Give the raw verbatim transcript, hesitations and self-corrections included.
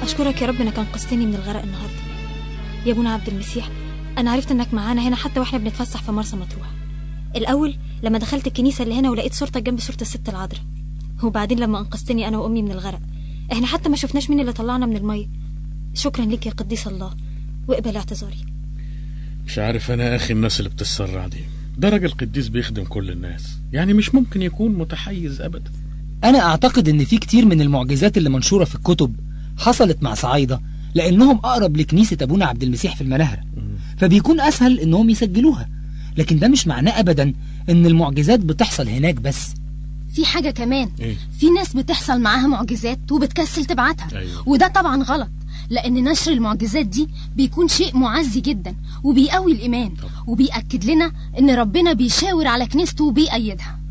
اشكرك يا رب انك انقذتني من الغرق النهارده. يا ابونا عبد المسيح، انا عرفت انك معانا هنا حتى واحنا بنتفسح في مرسى مطروح. الاول لما دخلت الكنيسه اللي هنا ولقيت صورتك جنب صوره الست العذراء، وبعدين لما انقذتني انا وامي من الغرق. احنا حتى ما شفناش مين اللي طلعنا من الميه. شكرا لك يا قديس الله، واقبل اعتذاري. مش عارف انا يا اخي الناس اللي بتتسرع دي. ده راجل قديس بيخدم كل الناس، يعني مش ممكن يكون متحيز ابدا. انا اعتقد ان في كتير من المعجزات اللي منشوره في الكتب حصلت مع صعايده لانهم اقرب لكنيسه ابونا عبد المسيح في المناهره، فبيكون اسهل انهم يسجلوها. لكن ده مش معناه ابدا ان المعجزات بتحصل هناك بس. في حاجه كمان إيه؟ في ناس بتحصل معاها معجزات وبتكسل تبعتها. أيوة. وده طبعا غلط، لان نشر المعجزات دي بيكون شيء معزي جدا وبيقوي الايمان، وبيأكد لنا ان ربنا بيشاور على كنيسته وبيأيدها.